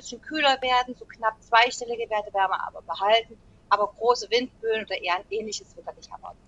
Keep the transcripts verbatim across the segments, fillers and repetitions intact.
bisschen kühler werden, so knapp zweistellige Werte werden wir aber behalten, aber große Windböen oder eher ein ähnliches wird da nicht erwartet.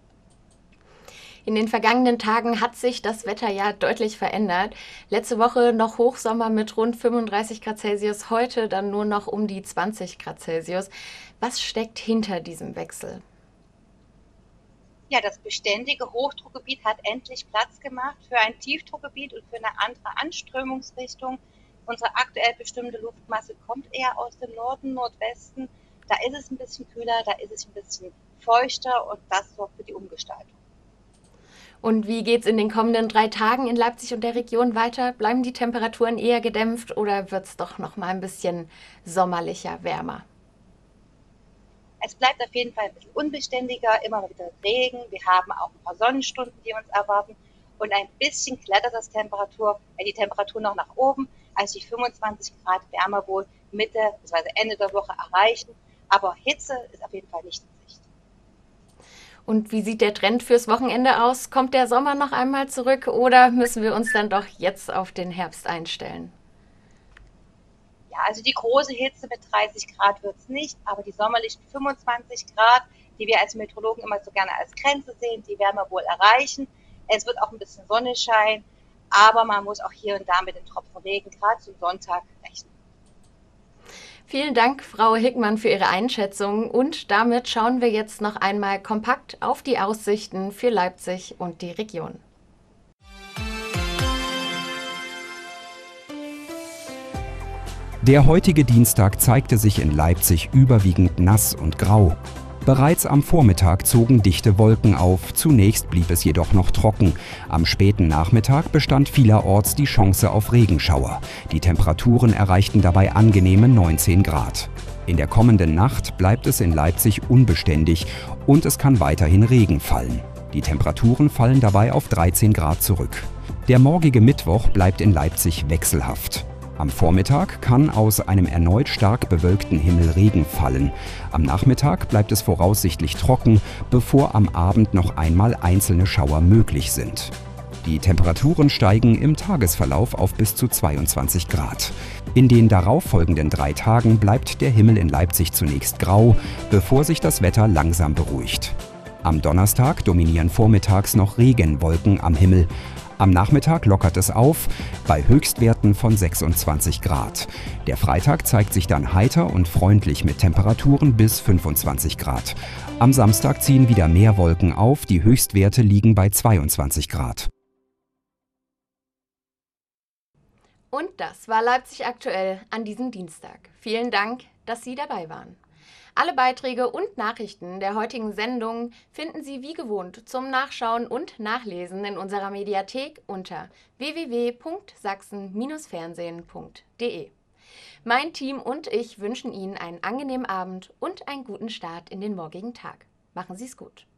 In den vergangenen Tagen hat sich das Wetter ja deutlich verändert. Letzte Woche noch Hochsommer mit rund fünfunddreißig Grad Celsius, heute dann nur noch um die zwanzig Grad Celsius. Was steckt hinter diesem Wechsel? Ja, das beständige Hochdruckgebiet hat endlich Platz gemacht für ein Tiefdruckgebiet und für eine andere Anströmungsrichtung. Unsere aktuell bestimmte Luftmasse kommt eher aus dem Norden, Nordwesten. Da ist es ein bisschen kühler, da ist es ein bisschen feuchter und das sorgt für die Umgestaltung. Und wie geht's in den kommenden drei Tagen in Leipzig und der Region weiter? Bleiben die Temperaturen eher gedämpft oder wird's doch noch mal ein bisschen sommerlicher, wärmer? Es bleibt auf jeden Fall ein bisschen unbeständiger, immer mal wieder Regen. Wir haben auch ein paar Sonnenstunden, die uns erwarten. Und ein bisschen klettert das Temperatur, äh, die Temperatur noch nach oben, also die fünfundzwanzig Grad wärmer wohl Mitte bzw. Ende der Woche erreichen. Aber Hitze ist auf jeden Fall nicht in Sicht. Und wie sieht der Trend fürs Wochenende aus? Kommt der Sommer noch einmal zurück oder müssen wir uns dann doch jetzt auf den Herbst einstellen? Ja, also die große Hitze mit dreißig Grad wird es nicht, aber die sommerlichen fünfundzwanzig Grad, die wir als Meteorologen immer so gerne als Grenze sehen, die werden wir wohl erreichen. Es wird auch ein bisschen Sonne scheinen, aber man muss auch hier und da mit den Tropfen Regen gerade zum Sonntag rechnen. Vielen Dank, Frau Hickmann, für Ihre Einschätzung. Und damit schauen wir jetzt noch einmal kompakt auf die Aussichten für Leipzig und die Region. Der heutige Dienstag zeigte sich in Leipzig überwiegend nass und grau. Bereits am Vormittag zogen dichte Wolken auf, zunächst blieb es jedoch noch trocken. Am späten Nachmittag bestand vielerorts die Chance auf Regenschauer. Die Temperaturen erreichten dabei angenehme neunzehn Grad. In der kommenden Nacht bleibt es in Leipzig unbeständig und es kann weiterhin Regen fallen. Die Temperaturen fallen dabei auf dreizehn Grad zurück. Der morgige Mittwoch bleibt in Leipzig wechselhaft. Am Vormittag kann aus einem erneut stark bewölkten Himmel Regen fallen. Am Nachmittag bleibt es voraussichtlich trocken, bevor am Abend noch einmal einzelne Schauer möglich sind. Die Temperaturen steigen im Tagesverlauf auf bis zu zweiundzwanzig Grad. In den darauffolgenden drei Tagen bleibt der Himmel in Leipzig zunächst grau, bevor sich das Wetter langsam beruhigt. Am Donnerstag dominieren vormittags noch Regenwolken am Himmel. Am Nachmittag lockert es auf, bei Höchstwerten von sechsundzwanzig Grad. Der Freitag zeigt sich dann heiter und freundlich mit Temperaturen bis fünfundzwanzig Grad. Am Samstag ziehen wieder mehr Wolken auf, die Höchstwerte liegen bei zweiundzwanzig Grad. Und das war Leipzig aktuell an diesem Dienstag. Vielen Dank, dass Sie dabei waren. Alle Beiträge und Nachrichten der heutigen Sendung finden Sie wie gewohnt zum Nachschauen und Nachlesen in unserer Mediathek unter w w w punkt sachsen Bindestrich fernsehen punkt de. Mein Team und ich wünschen Ihnen einen angenehmen Abend und einen guten Start in den morgigen Tag. Machen Sie es gut.